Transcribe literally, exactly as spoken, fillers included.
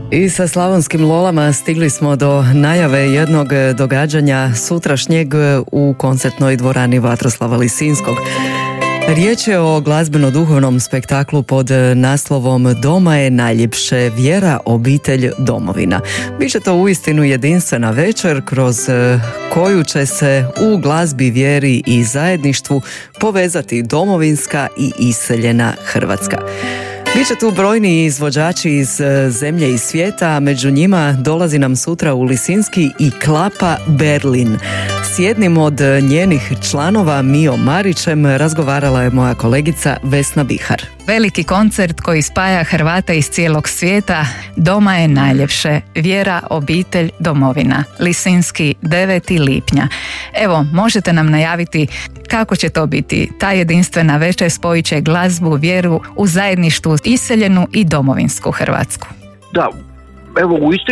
I sa slavonskim lolama stigli smo do najave jednog događanja sutrašnjeg u koncertnoj dvorani Vatroslava Lisinskog. Riječ je o glazbeno-duhovnom spektaklu pod naslovom Doma je najljepše, vjera, obitelj, domovina. Biće to uistinu jedinstvena večer kroz koju će se u glazbi, vjeri i zajedništvu povezati domovinska i iseljena Hrvatska. Biće tu brojni izvođači iz zemlje i svijeta, a među njima dolazi nam sutra u Lisinski i Klapa Berlin. S jednim od njenih članova, Mio Marićem, razgovarala je moja kolegica Vesna Bihar. Veliki koncert koji spaja Hrvate iz cijelog svijeta. Doma je najljepše, vjera, obitelj, domovina. Lisinski, deveti lipnja. Evo, možete nam najaviti kako će to biti. Ta jedinstvena večer spojit će glazbu, vjeru u zajedništvu iseljenu i domovinsku Hrvatsku. Da, evo u istoj